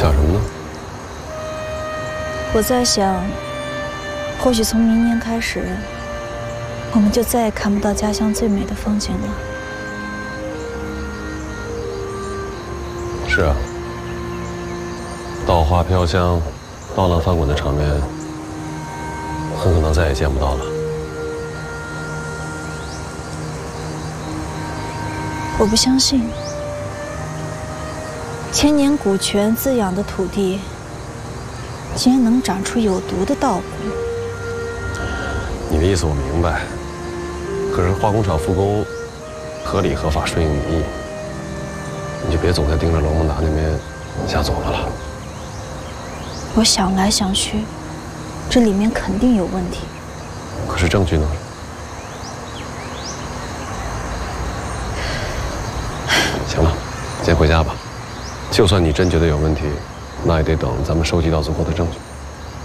想什么呢？ 我在想，或许从明年开始，我们就再也看不到家乡最美的风景了。 是啊，稻花飘香、刀郎翻滚的场面，很可能再也见不到了。 我不相信，千年古泉滋养的土地，竟然能长出有毒的稻谷。 你的意思我明白，可是化工厂复工，合理合法顺应民意，你就别总在盯着罗蒙达那边瞎琢磨了。 我想来想去，这里面肯定有问题。 可是证据呢？行了，先回家吧。就算你真觉得有问题，那也得等咱们收集到足够的证据。